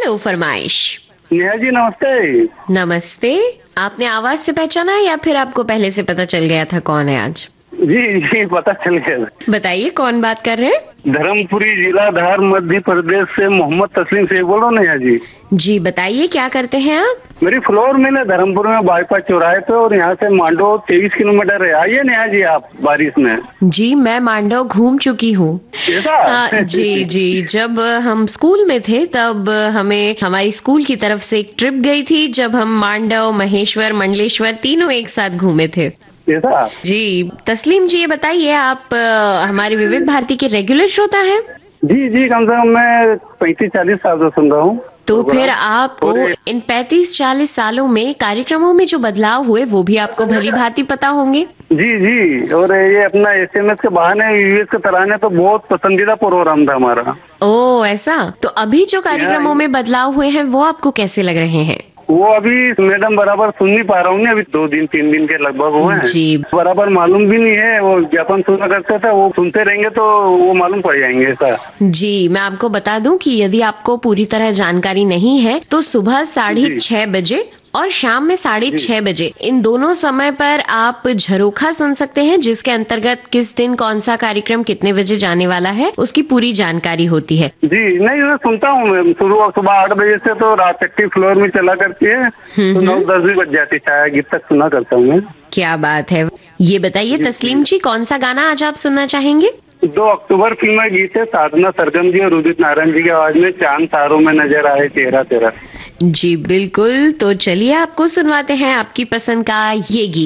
Hello फरमाइश। नेहा जी नमस्ते। नमस्ते। आपने आवाज से पहचाना है या फिर आपको पहले से पता चल गया था कौन है आज? जी जी पता चल गया। बताइए कौन बात कर रहे हैं? धर्मपुरी जिला धार मध्य प्रदेश से मोहम्मद तस्लीम से बोल रहा हूँ नेहा जी। जी बताइए क्या करते हैं आप? मेरी फ्लोर मिल है धर्मपुर में बाईपास चौराहे पे और यहाँ से मांडो 23 किलोमीटर है। आइए नेहा जी आप बारिश में। जी मैं मांडव घूम चुकी हूँ। जी जी, जब हम स्कूल में थे तब हमें हमारी स्कूल की तरफ से एक ट्रिप गई थी जब हम मांडव, महेश्वर, मंडलेश्वर तीनों एक साथ घूमे थे। जी तस्लीम जी ये बताइए आप हमारे विविध भारती के रेगुलर श्रोता हैं? जी जी कम से कम मैं 35-40 साल से सुन रहा हूँ। तो फिर आपको इन 35-40 सालों में कार्यक्रमों में जो बदलाव हुए वो भी आपको भली भांति पता होंगे। जी जी, और ये अपना SMS के बहाने यूएस के तराने तो बहुत पसंदीदा प्रोग्राम था हमारा। ओह ऐसा। तो अभी जो कार्यक्रमों में बदलाव हुए हैं वो आपको कैसे लग रहे हैं? वो अभी मैडम बराबर सुन नहीं पा रहा हूँ, अभी 2-3 दिन के लगभग हुए हैं। जी बराबर मालूम भी नहीं है। वो ज्ञापन सुना करते थे, वो सुनते रहेंगे तो वो मालूम पड़ जाएंगे ऐसा। जी मैं आपको बता दूं कि यदि आपको पूरी तरह जानकारी नहीं है तो सुबह 6:30 बजे और शाम में 6:30 बजे इन दोनों समय पर आप झरोखा सुन सकते हैं, जिसके अंतर्गत किस दिन कौन सा कार्यक्रम कितने बजे जाने वाला है उसकी पूरी जानकारी होती है। जी नहीं मैं सुनता हूँ। मैं सुबह 8 बजे से तो रात तक की फ्लोर में चला करती है तो 9-10 भी बज जाती है गीत तक सुना करता हूँ मैं। क्या बात है। ये बताइए तस्लीम जी कौन सा गाना आज आप सुनना चाहेंगे? 2 अक्टूबर फिल्म में गीत है साधना सरगम जी और उदित नारायण जी की आवाज में, चांद तारों में नजर आए चेहरा तेरा। जी बिल्कुल, तो चलिए आपको सुनवाते हैं आपकी पसंद का ये गीत।